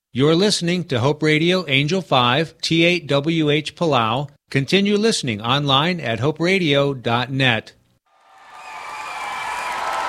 You're listening to Hope Radio Angel 5, T8WH Palau. Continue listening online at hoperadio.net.